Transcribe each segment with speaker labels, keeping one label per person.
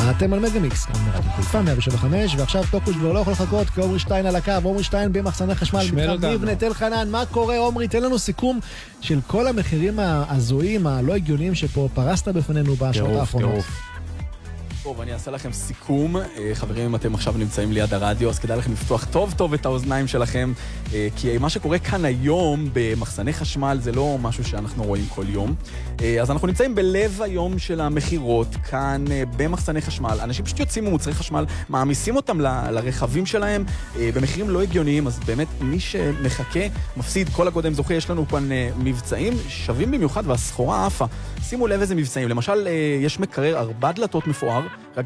Speaker 1: אתם על מגה-מיקס, כאן ברדיו חיפה 175, ועכשיו טוקוש כבר לא יכול לחכות, כי עומרי שטיין על הקו, עומרי שטיין במחסני חשמל, מתחם מבנה תל חנן, מה קורה עומרי? תן לנו סיכום של כל המחירים הזויים, הלא הגיוניים שפה פרסת בפנינו בשעות האחרונות.
Speaker 2: טוב, אני אעשה לכם סיכום. חברים, אם אתם עכשיו נמצאים ליד הרדיו, אז כדאי לכם לפתוח טוב טוב את האוזניים שלכם, כי מה שקורה כאן היום במחסני חשמל זה לא משהו שאנחנו רואים כל יום. אז אנחנו נמצאים בלב היום של המחירות, כאן במחסני חשמל. אנשים פשוט יוצאים ממוצרי חשמל, מעמיסים אותם לרכבים שלהם במחירים לא הגיוניים, אז באמת מי שמחכה מפסיד, כל הקודם זוכה. יש לנו כאן מבצעים שווים במיוחד, והסחורה עפה. שימו לב איזה מבצעים. למשל, יש מקרר 4 דלתות מפואר, רק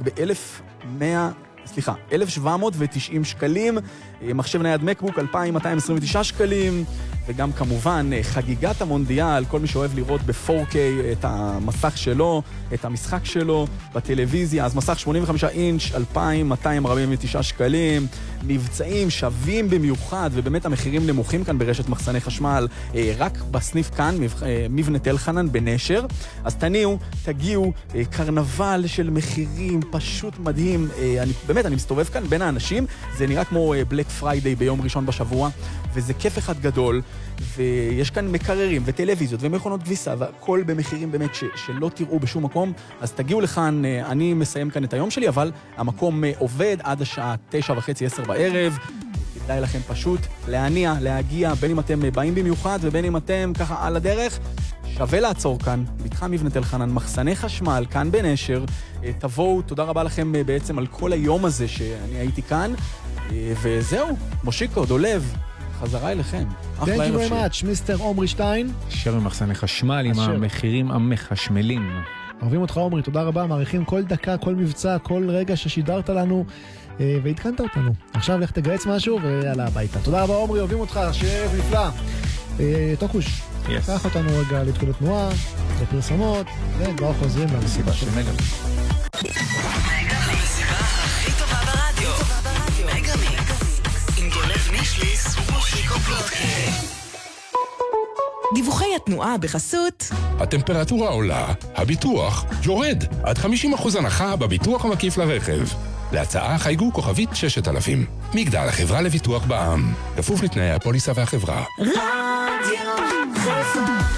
Speaker 2: ב-1,790 שקלים, מחשב נייד מקבוק 2,229 שקלים, וגם כמובן חגיגת המונדיאל, כל מי שאוהב לראות ב-4K את המסך שלו, את המשחק שלו בטלוויזיה, אז מסך 85 אינץ' 2,249 שקלים, מבצעים שווים במיוחד, ובאמת המחירים נמוכים כאן ברשת מחסני חשמל, רק בסניף כאן, מבנה תל חנן בנשר, אז תגיעו, קרנבל של מחירים פשוט מדהים, אני מסתובב כאן בין האנשים, זה נראה כמו בלק פריידיי ביום ראשון בשבוע, וזה כיף אחד גדול, ויש כאן מקררים וטלוויזיות ומכונות כביסה, והכל במחירים באמת שלא תראו בשום מקום, אז תגיעו לכאן, אני מסיים כאן את היום שלי, אבל המקום עובד עד השעה 9:30-10 בערב, כדאי לכם פשוט להגיע, בין אם אתם באים במיוחד, ובין אם אתם ככה על הדרך, שווה לעצור כאן, מתחם מבנה תל חנן, מחסני חשמל, כאן בנשר, תבואו, תודה רבה לכם בעצם על כל היום הזה שאני הייתי כאן, וזהו, מושיקו, דולב, חזרה אליכם.
Speaker 1: Thank you very much, מיסטר עומרי שטיין.
Speaker 3: שר ממחסני חשמל עם המחירים המחשמלים.
Speaker 1: אוהבים אותך עומרי, תודה רבה, מעריכים כל דקה, כל מבצע, כל רגע ששידרת לנו והתקנת אותנו. עכשיו לך תגייץ משהו ויאללה הביתה. תודה רבה עומרי, אוהבים אותך, שערב נפלא. טוקוש, קח אותנו רגע לתחילת תנועה, לפרסומות, וכבר חוזרים למסיבה של מגה.
Speaker 4: המסיבה הכי טובה ברדיו. מגה מיקס. עם דולב נישליס ומושיקו פלוטקה. דיווחי התנועה בחסות.
Speaker 5: הטמפרטורה עולה, הביטוח יורד. עד 50% הנחה בביטוח המקיף לרכב. להצעה חייגו כוכבית 6000. מגדל, החברה לביטוח בע"מ. כפוף לתנאי הפוליסה והחברה.
Speaker 4: רדיו חיפה.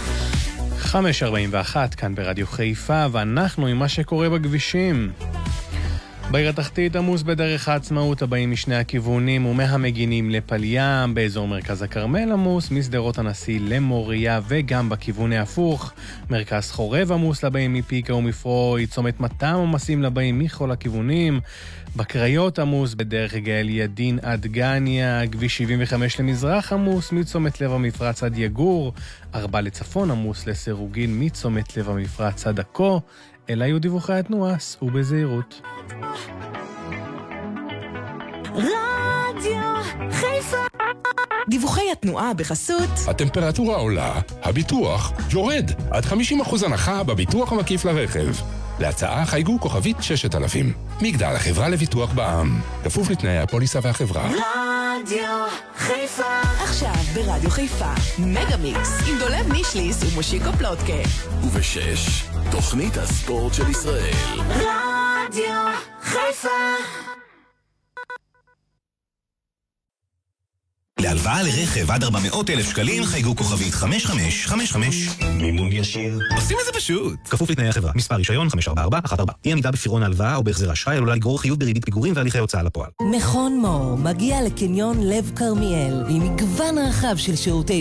Speaker 3: 5:41 כאן ברדיו חיפה, ואנחנו עם מה שקורה בכבישים. בעיר התחתית עמוס בדרך העצמאות, הבאים משני הכיוונים ומהמגינים לפל ים, באזור מרכז הכרמל עמוס, מסדרות הנשיא למוריה וגם בכיוון ההפוך, מרכז חורב עמוס לבאים מפיקה ומפרוי, צומת מתם עמוסים לבאים מכל הכיוונים, בקריות עמוס בדרך גאל ידין עד גניה, כביש 75 למזרח עמוס, מצומת לב המפרץ עד יגור, 4 לצפון עמוס לסירוגין מצומת לב המפרץ עד עכו. אלה היו דיווחי התנועה, סעו בזהירות.
Speaker 4: רדיו חיפה. דיווחי התנועה בחסות.
Speaker 5: הטמפרטורה עולה, הביטוח יורד. עד 50% הנחה בביטוח המקיף לרכב. להצעה חייגו כוכבית 6000. מגדל, החברה לביטוח בע"מ. כפוף לתנאי הפוליסה והחברה.
Speaker 4: רדיו חיפה. עכשיו ברדיו חיפה, מגה מיקס עם דולב נישליס ומושיקו פלוטקה.
Speaker 6: וב6, תוכנית הספורט של ישראל.
Speaker 4: רדיו חיפה.
Speaker 7: להלוואה לרכב עד 400,000 שקלים חייגו כוכבית 5555.
Speaker 6: מימון ישיר.
Speaker 7: עושים את זה פשוט. כפוף לתנאי החברה. מספר רישיון 54414. אי עמידה בפירעון ההלוואה או בהחזר אשראי עלולה לגרור חיוב בריבית פיגורים והליכי הוצאה לפועל.
Speaker 8: מכון מור מגיע לקניון לב כרמיאל עם מגוון רחב של שירותי